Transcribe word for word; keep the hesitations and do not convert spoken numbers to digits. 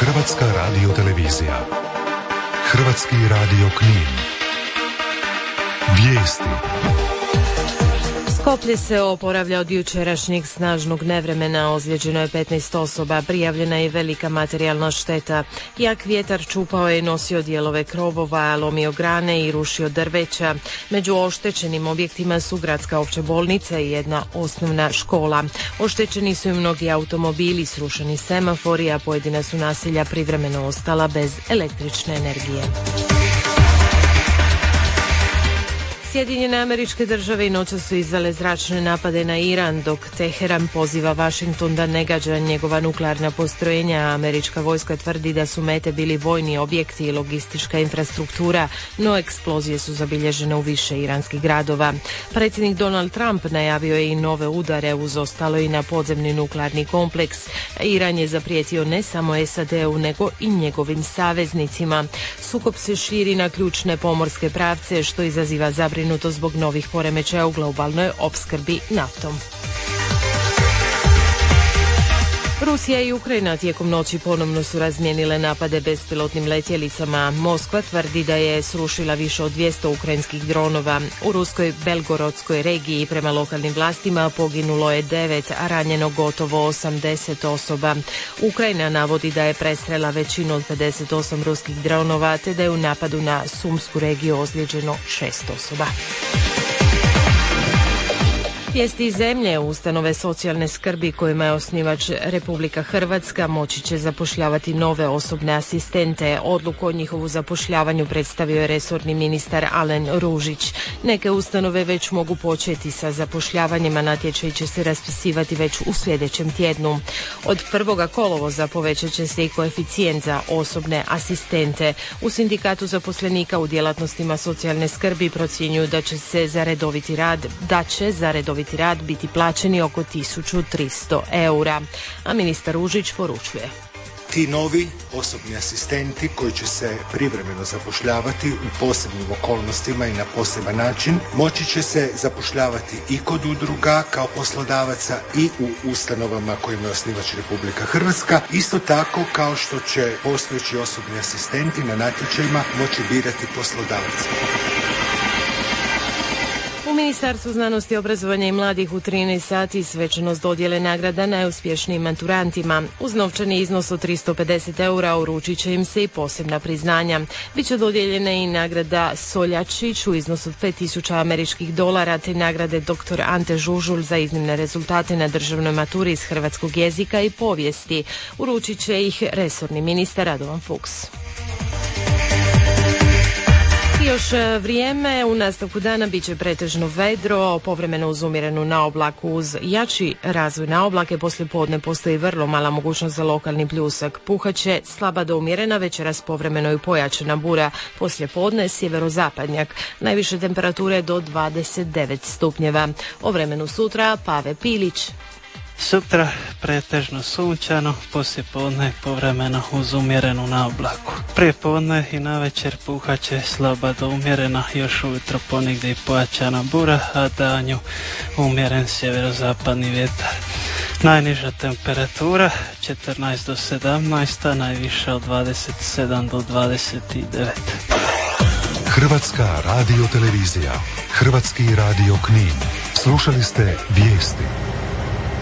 Hrvatska radiotelevizija. Hrvatski radio Knin. Vijesti. Skoplje se oporavlja od jučerašnjeg snažnog nevremena, ozlijeđeno je petnaest osoba, prijavljena je velika materijalna šteta. Jak vjetar čupao je i nosio dijelove krovova, lomio grane i rušio drveća. Među oštećenim objektima su gradska opća bolnica i jedna osnovna škola. Oštećeni su i mnogi automobili, srušeni semafori, a pojedina su naselja privremeno ostala bez električne energije. Sjedinjene Američke Države i noća su izvele zračne napade na Iran, dok Teheran poziva Washington da ne gađa njegova nuklearna postrojenja. Američka vojska tvrdi da su mete bili vojni objekti i logistička infrastruktura, no eksplozije su zabilježene u više iranskih gradova. Predsjednik Donald Trump najavio je i nove udare, uz ostalo i na podzemni nuklearni kompleks. Iran je zaprijetio ne samo S A D-u, nego i njegovim saveznicima. Sukob se širi na ključne pomorske pravce, što izaziva zabrinutost zbog novih poremećaja u globalnoj opskrbi naftom. Rusija i Ukrajina tijekom noći ponovno su razmijenile napade bespilotnim letjelicama. Moskva tvrdi da je srušila više od dvjesto ukrajinskih dronova. U ruskoj Belgorodskoj regiji prema lokalnim vlastima poginulo je devet, a ranjeno gotovo osamdeset osoba. Ukrajina navodi da je presrela većinu od pedeset osam ruskih dronova, te da je u napadu na Sumsku regiju ozlijeđeno šest osoba. Vijesti iz zemlje. Ustanove socijalne skrbi kojima je osnivač Republika Hrvatska moći će zapošljavati nove osobne asistente. Odluku o njihovu zapošljavanju predstavio je resorni ministar Alen Ružić. Neke ustanove već mogu početi sa zapošljavanjima, natječaj će se raspisivati već u sljedećem tjednu. Od prvoga kolovoza povećat će se i koeficijent za osobne asistente. U sindikatu zaposlenika u djelatnostima socijalne skrbi procjenjuju da će se za redoviti rad, da će za redoviti rad biti plaćeni oko tisuću tristo eura, a ministar Ružić poručuje. Ti novi osobni asistenti koji će se privremeno zapošljavati u posebnim okolnostima i na poseban način moći će se zapošljavati i kod udruga kao poslodavaca i u ustanovama kojima je osnivač Republika Hrvatska, isto tako kao što će postojeći osobni asistenti na natječajima moći birati poslodavca. U Ministarstvu znanosti, obrazovanja i mladih u trinaest sati svečanost dodjele nagrada najuspješnijim maturantima. Uz novčani iznos od tristo pedeset eura uručit će im se i posebna priznanja. Biće dodijeljena i nagrada Soljačić u iznosu od pet tisuća američkih dolara, te nagrade doktor Ante Žužulj za iznimne rezultate na državnoj maturi iz hrvatskog jezika i povijesti. Uručit će ih resorni ministar Radovan Fuchs. Još vrijeme, u nastavku dana bit će pretežno vedro, povremeno uz umjerenu naoblaku, uz jači razvoj naoblake. Poslije podne postoji vrlo mala mogućnost za lokalni pljusak. Puhaće slaba do umjerena, večeras povremeno i pojačana bura. Poslije podne sjeverozapadnjak, najviše temperature do dvadeset devet stupnjeva. O vremenu sutra Pave Pilić. Sutra pretežno sunčano, poslije podne povremeno uz umjerenu naoblaku. Prije podne i navečer puhaće slaba do umjerena, još ujutro ponegdje i pojačana bura, a danju umjeren sjeverozapadni vjetar. Najniža temperatura četrnaest do sedamnaest, a najviša od dvadeset sedam do dvadeset devet. Hrvatska radiotelevizija, Hrvatski radio Knin. Slušali ste vijesti.